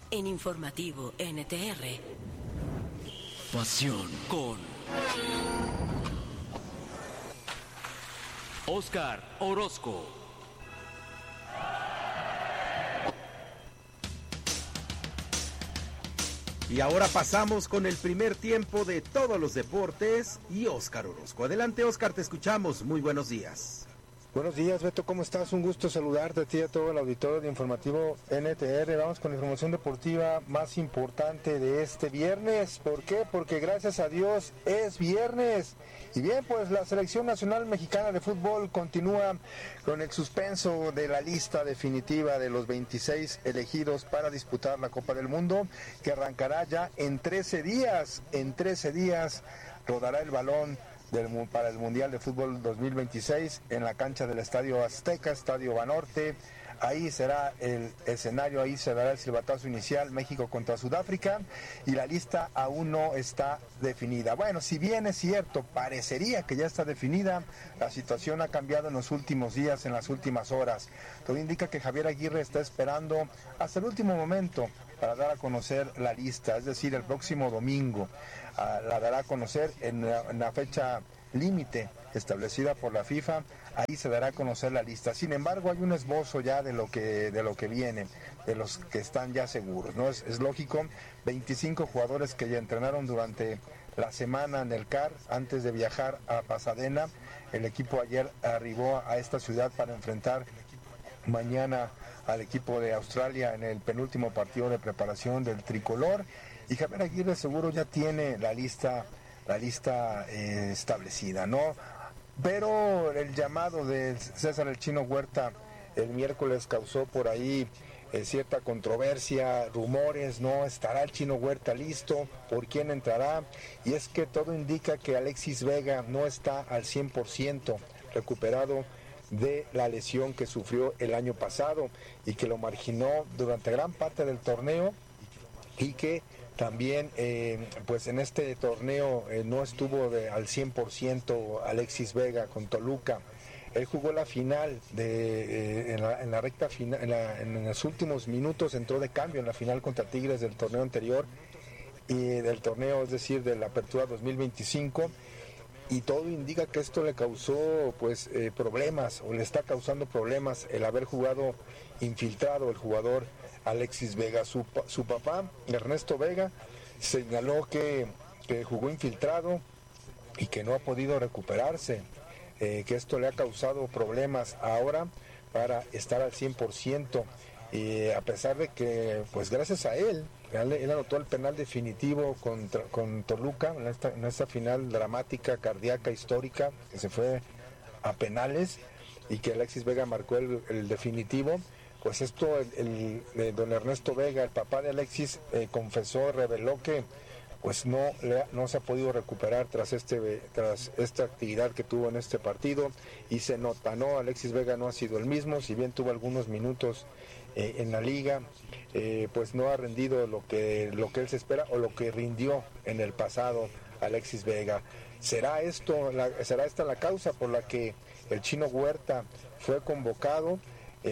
en Informativo NTR. Pasión con Oscar Orozco. Y ahora pasamos con el primer tiempo de todos los deportes y Oscar Orozco. Adelante, Oscar, te escuchamos. Muy buenos días. Buenos días, Beto, ¿cómo estás? Un gusto saludarte a ti y a todo el auditorio de Informativo NTR. Vamos con la información deportiva más importante de este viernes. ¿Por qué? Porque gracias a Dios es viernes. Y bien, pues la Selección Nacional Mexicana de Fútbol continúa con el suspenso de la lista definitiva de los 26 elegidos para disputar la Copa del Mundo, que arrancará ya en 13 días. En 13 días rodará el balón para el Mundial de Fútbol 2026 en la cancha del Estadio Azteca, Estadio Banorte. Ahí será el escenario, ahí se dará el silbatazo inicial, México contra Sudáfrica, y la lista aún no está definida. Bueno, si bien es cierto, parecería que ya está definida, la situación ha cambiado en los últimos días, en las últimas horas. Todo indica que Javier Aguirre está esperando hasta el último momento para dar a conocer la lista, es decir, el próximo domingo. La dará a conocer en la fecha límite establecida por la FIFA. Ahí se dará a conocer la lista. Sin embargo, hay un esbozo ya de lo que viene, de los que están ya seguros, ¿no? Es lógico, 25 jugadores que ya entrenaron durante la semana en el CAR antes de viajar a Pasadena. El equipo ayer arribó a esta ciudad para enfrentar mañana al equipo de Australia en el penúltimo partido de preparación del tricolor. Y Javier Aguirre seguro ya tiene la lista establecida, ¿no? Pero el llamado de César el Chino Huerta el miércoles causó por ahí cierta controversia, rumores, ¿no? ¿Estará el Chino Huerta listo? ¿Por quién entrará? Y es que todo indica que Alexis Vega no está al 100% recuperado de la lesión que sufrió el año pasado y que lo marginó durante gran parte del torneo, y que también pues en este torneo no estuvo al 100% Alexis Vega con Toluca. Él jugó la final en la recta final, en los últimos minutos entró de cambio en la final contra Tigres del torneo anterior, y del torneo, es decir, de la Apertura 2025, y todo indica que esto le causó pues problemas, o le está causando problemas el haber jugado infiltrado el jugador Alexis Vega. Su papá, Ernesto Vega, señaló que jugó infiltrado y que no ha podido recuperarse, que esto le ha causado problemas ahora para estar al 100%, a pesar de que, pues gracias a él anotó el penal definitivo con Toluca en esta final dramática, cardíaca, histórica, que se fue a penales, y que Alexis Vega marcó el definitivo. Pues esto, don Ernesto Vega, el papá de Alexis, reveló que pues no se ha podido recuperar tras esta actividad que tuvo en este partido, y se nota, ¿no? Alexis Vega no ha sido el mismo, si bien tuvo algunos minutos en la liga, pues no ha rendido lo que él se espera, o lo que rindió en el pasado Alexis Vega. ¿Será esta la causa por la que el Chino Huerta fue convocado?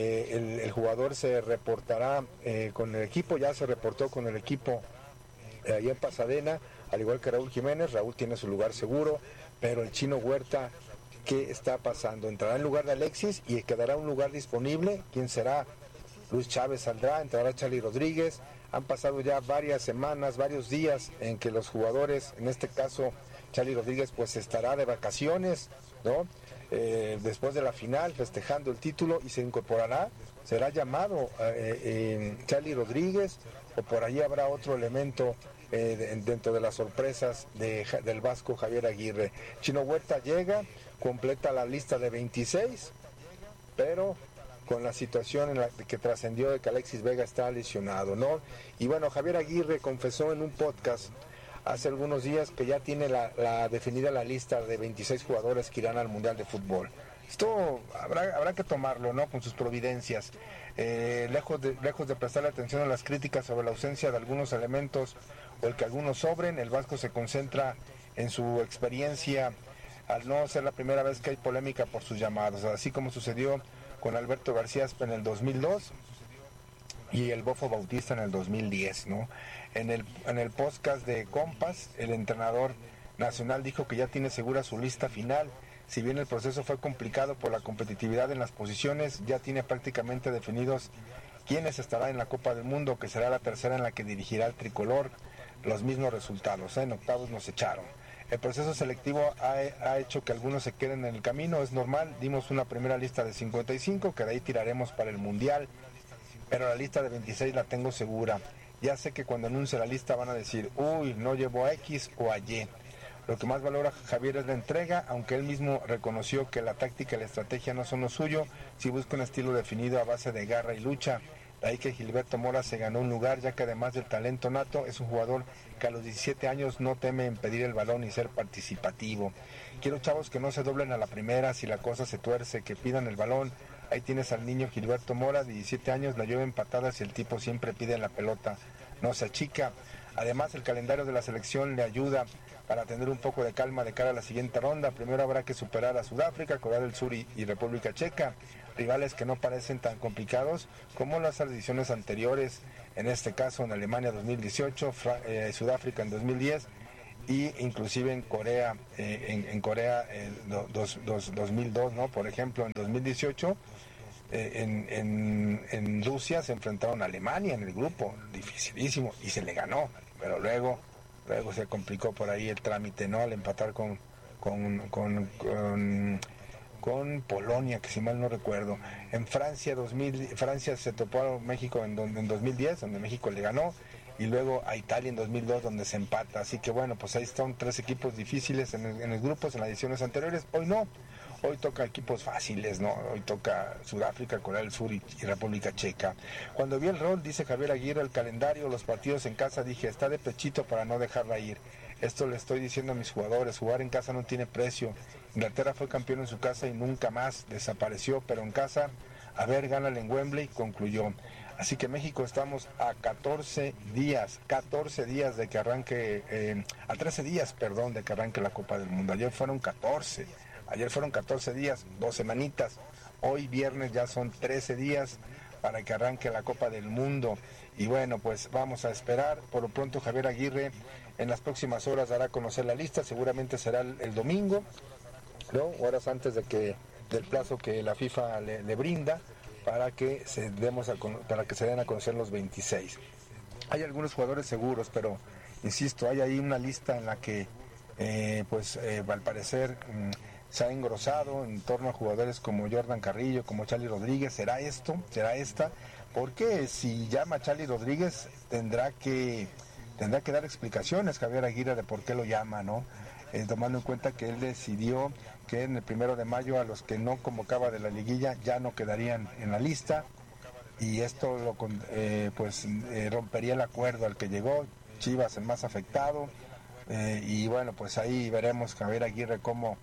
El jugador se reportará con el equipo, ya se reportó con el equipo allá en Pasadena, al igual que Raúl Jiménez. Raúl tiene su lugar seguro, pero el Chino Huerta, ¿qué está pasando? ¿Entrará en lugar de Alexis y quedará un lugar disponible? ¿Quién será? Luis Chávez saldrá, entrará Charly Rodríguez. Han pasado ya varias semanas, varios días en que los jugadores, en este caso Charly Rodríguez, pues estará de vacaciones, ¿no? Después de la final, festejando el título, y se incorporará, será llamado Charly Rodríguez, o por allí habrá otro elemento dentro de las sorpresas del vasco Javier Aguirre. Chino Huerta llega, completa la lista de 26, pero con la situación en la que trascendió de que Alexis Vega está lesionado, ¿no? Y bueno, Javier Aguirre confesó en un podcast hace algunos días que ya tiene definida la lista de 26 jugadores que irán al Mundial de Fútbol. Esto habrá que tomarlo, ¿no?, con sus providencias. Lejos de prestarle atención a las críticas sobre la ausencia de algunos elementos o el que algunos sobren, el vasco se concentra en su experiencia, al no ser la primera vez que hay polémica por sus llamados, así como sucedió con Alberto García en el 2002, y el Bofo Bautista en el 2010, ¿no? En el podcast de Compass, el entrenador nacional dijo que ya tiene segura su lista final. Si bien el proceso fue complicado por la competitividad en las posiciones, ya tiene prácticamente definidos quiénes estarán en la Copa del Mundo, que será la tercera en la que dirigirá el tricolor. Los mismos resultados, en octavos nos echaron. El proceso selectivo ha hecho que algunos se queden en el camino, es normal. Dimos una primera lista de 55, que de ahí tiraremos para el Mundial, pero la lista de 26 la tengo segura. Ya sé que cuando anuncie la lista van a decir, uy, no llevó a X o a Y. Lo que más valora Javier es la entrega, aunque él mismo reconoció que la táctica y la estrategia no son lo suyo, si busca un estilo definido a base de garra y lucha. De ahí que Gilberto Mora se ganó un lugar, ya que además del talento nato, es un jugador que a los 17 años no teme en pedir el balón y ser participativo. Quiero chavos que no se doblen a la primera, si la cosa se tuerce, que pidan el balón. Ahí tienes al niño Gilberto Mora, de 17 años, la llueven patadas y el tipo siempre pide la pelota, no se achica. Además, el calendario de la selección le ayuda para tener un poco de calma de cara a la siguiente ronda. Primero habrá que superar a Sudáfrica, Corea del Sur y República Checa, rivales que no parecen tan complicados como las ediciones anteriores, en este caso en Alemania 2018, Sudáfrica en 2010 y inclusive en Corea, en Corea 2002, ¿no? Por ejemplo, en 2018 en Rusia se enfrentaron a Alemania en el grupo, dificilísimo, y se le ganó, pero luego se complicó por ahí el trámite, ¿no? Al empatar con Polonia, que si mal no recuerdo. En Francia Francia se topó a México en 2010, donde México le ganó, y luego a Italia en 2002, donde se empata. Así que bueno, pues ahí están tres equipos difíciles en los grupos, en las ediciones anteriores. Hoy no, hoy toca equipos fáciles, ¿no? Hoy toca Sudáfrica, Corea del Sur y República Checa. Cuando vi el rol, dice Javier Aguirre, el calendario, los partidos en casa, dije, está de pechito para no dejarla ir. Esto le estoy diciendo a mis jugadores, jugar en casa no tiene precio. Inglaterra fue campeón en su casa y nunca más desapareció, pero en casa, a ver, gánale en Wembley, concluyó. Así que México estamos a 14 días de que arranque, a 13 días, perdón, de que arranque la Copa del Mundo. Ayer fueron 14 días, 2 semanitas. Hoy viernes ya son 13 días para que arranque la Copa del Mundo. Y bueno, pues vamos a esperar. Por lo pronto Javier Aguirre en las próximas horas dará a conocer la lista, seguramente será el domingo, ¿no? Horas antes del plazo que la FIFA le brinda para que se den a conocer los 26. Hay algunos jugadores seguros, pero insisto, hay ahí una lista en la que al parecer se ha engrosado en torno a jugadores como Jordan Carrillo, como Charly Rodríguez. ¿Será esta? Porque si llama a Charly Rodríguez tendrá que dar explicaciones Javier Aguirre de por qué lo llama, ¿no? Tomando en cuenta que él decidió que en el 1 de mayo a los que no convocaba de la liguilla ya no quedarían en la lista, y esto rompería el acuerdo al que llegó. Chivas el más afectado, y bueno, pues ahí veremos Javier Aguirre cómo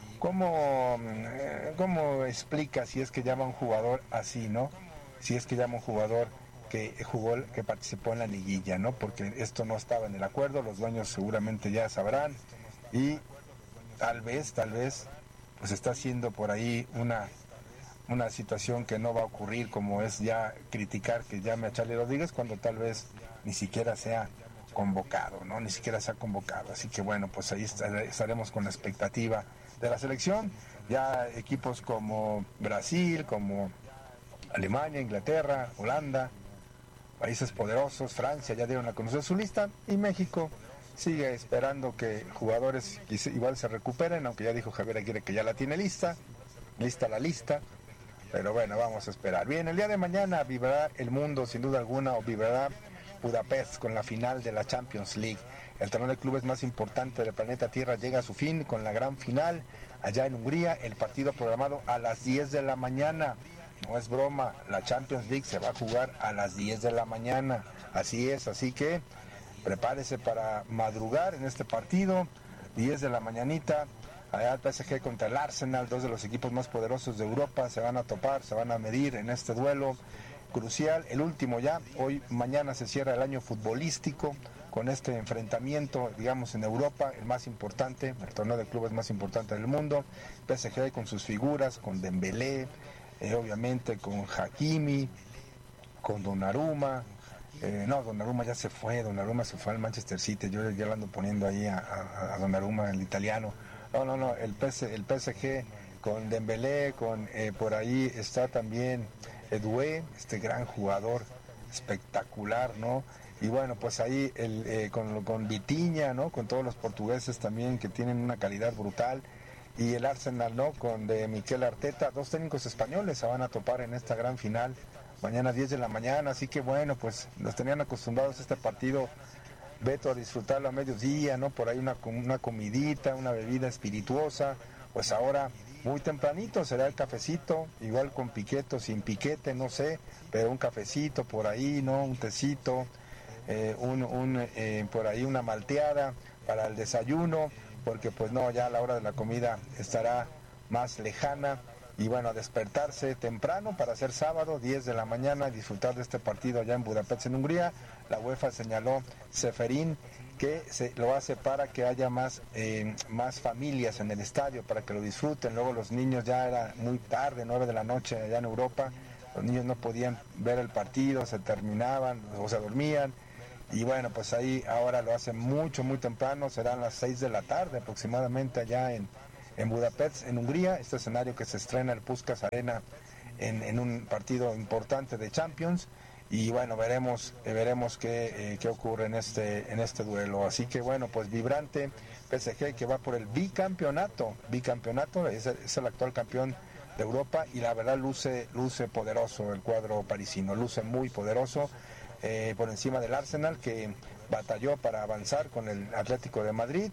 explica si es que llama a un jugador así, ¿no? Si es que llama a un jugador que participó en la liguilla, ¿no? Porque esto no estaba en el acuerdo, los dueños seguramente ya sabrán, y tal vez pues está haciendo por ahí una situación que no va a ocurrir, como es ya criticar que llame a Charly Rodríguez cuando tal vez ni siquiera sea convocado, ¿no? Ni siquiera se ha convocado. Así que bueno, pues ahí estaremos con la expectativa de la selección. Ya equipos como Brasil, como Alemania, Inglaterra, Holanda, países poderosos, Francia ya dieron a conocer su lista, y México sigue esperando que jugadores igual se recuperen, aunque ya dijo Javier Aguirre que ya la tiene lista la lista, pero bueno, vamos a esperar. Bien, el día de mañana vibrará el mundo sin duda alguna, o vibrará Budapest con la final de la Champions League. El torneo de clubes más importante del planeta Tierra llega a su fin con la gran final allá en Hungría. El partido programado a las 10 de la mañana. No es broma, la Champions League se va a jugar a las 10 de la mañana. Así es, así que prepárese para madrugar en este partido. 10 de la mañanita, allá el PSG contra el Arsenal, dos de los equipos más poderosos de Europa, se van a topar, se van a medir en este duelo crucial, el último ya. Mañana se cierra el año futbolístico con este enfrentamiento, digamos, en Europa, el más importante, el torneo de clubes más importante del mundo. PSG con sus figuras, con Dembélé, obviamente con Hakimi, con Donnarumma. No, Donnarumma ya se fue, Donnarumma se fue al Manchester City, yo ya lo ando poniendo ahí a Donnarumma, el italiano. No, el PSG con Dembélé, por ahí está también Doué, este gran jugador espectacular, ¿no? Y bueno, pues ahí con Vitinha, ¿no? Con todos los portugueses también que tienen una calidad brutal. Y el Arsenal, ¿no? De Mikel Arteta, 2 técnicos españoles se van a topar en esta gran final, mañana 10 de la mañana, así que bueno, pues nos tenían acostumbrados a este partido, Beto, a disfrutarlo a mediodía, ¿no? Por ahí una comidita, una bebida espirituosa, pues ahora muy tempranito será el cafecito, igual con piquete o sin piquete, no sé, pero un cafecito por ahí, ¿no? Un tecito, por ahí una malteada para el desayuno, porque pues no, ya la hora de la comida estará más lejana. Y bueno, a despertarse temprano para hacer sábado, 10 de la mañana, y disfrutar de este partido allá en Budapest, en Hungría. La UEFA señaló, Ceferín, que lo hace para que haya más familias en el estadio, para que lo disfruten. Luego los niños, ya era muy tarde, 9 de la noche allá en Europa, los niños no podían ver el partido, se terminaban o se dormían. Y bueno, pues ahí ahora lo hacen muy temprano, serán las 6 de la tarde aproximadamente allá en Budapest, en Hungría, este escenario que se estrena el Puskás Arena en un partido importante de Champions. Y bueno, veremos qué ocurre en este duelo. Así que bueno, pues vibrante PSG, que va por el bicampeonato, es el actual campeón de Europa, y la verdad luce poderoso el cuadro parisino, luce muy poderoso, por encima del Arsenal, que batalló para avanzar con el Atlético de Madrid.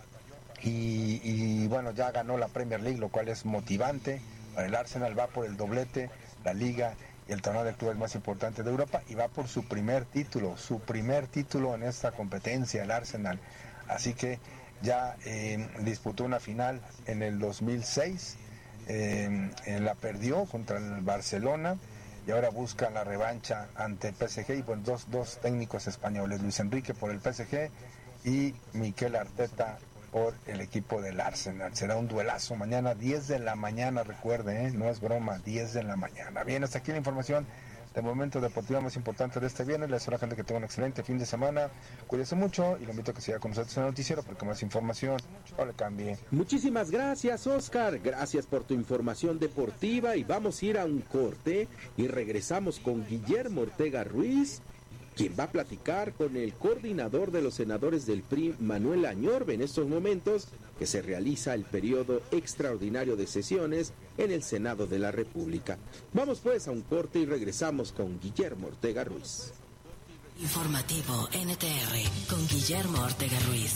Y bueno, ya ganó la Premier League, lo cual es motivante. El Arsenal va por el doblete, la Liga y el torneo de clubes más importante de Europa, y va por su primer título en esta competencia, el Arsenal. Así que ya disputó una final en el 2006, la perdió contra el Barcelona, y ahora busca la revancha ante el PSG. Y bueno, dos técnicos españoles, Luis Enrique por el PSG y Mikel Arteta por el equipo del Arsenal. Será un duelazo mañana 10 de la mañana, recuerde, no es broma, 10 de la mañana. Bien, hasta aquí la información de momento deportiva más importante de este viernes. Les deseo a la gente que tenga un excelente fin de semana, cuídese mucho y lo invito a que siga con nosotros en el noticiero, porque más información no le cambie. Muchísimas gracias, Oscar, gracias por tu información deportiva, y vamos a ir a un corte y regresamos con Guillermo Ortega Ruiz, quien va a platicar con el coordinador de los senadores del PRI, Manuel Añorbe, en estos momentos que se realiza el periodo extraordinario de sesiones en el Senado de la República. Vamos pues a un corte y regresamos con Guillermo Ortega Ruiz. Informativo NTR con Guillermo Ortega Ruiz.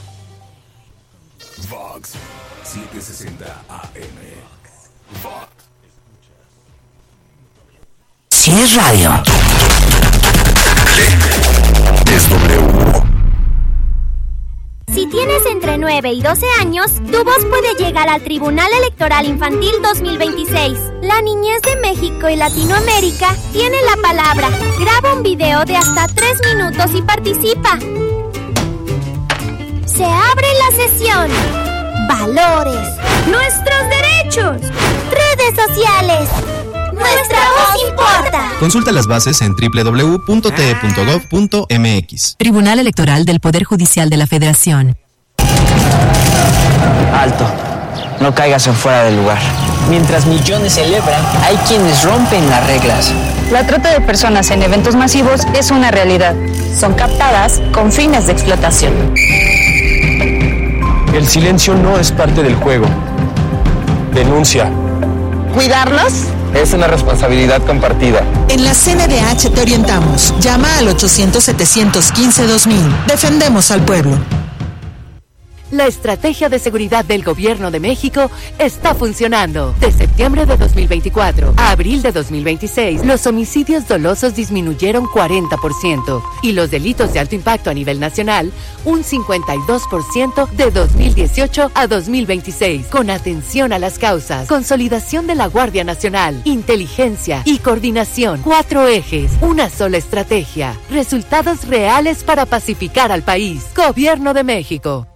Vox 760 AM. Vox. Si es radio, es W. Si tienes entre 9 y 12 años, tu voz puede llegar al Tribunal Electoral Infantil 2026. La niñez de México y Latinoamérica tiene la palabra. Graba un video de hasta 3 minutos y participa. Se abre la sesión. Valores. Nuestros derechos. Redes sociales. Nuestra voz importa. Consulta las bases en www.te.gov.mx. Tribunal Electoral del Poder Judicial de la Federación. Alto, no caigas en fuera del lugar. Mientras millones celebran, hay quienes rompen las reglas. La trata de personas en eventos masivos es una realidad. Son captadas con fines de explotación. El silencio no es parte del juego. Denuncia. ¿Cuidarlos? Es una responsabilidad compartida. En la CNDH te orientamos. Llama al 800-715-2000. Defendemos al pueblo. La estrategia de seguridad del Gobierno de México está funcionando. De septiembre de 2024 a abril de 2026, los homicidios dolosos disminuyeron 40% y los delitos de alto impacto a nivel nacional un 52% de 2018 a 2026. Con atención a las causas, consolidación de la Guardia Nacional, inteligencia y coordinación. 4 ejes, una sola estrategia. Resultados reales para pacificar al país. Gobierno de México.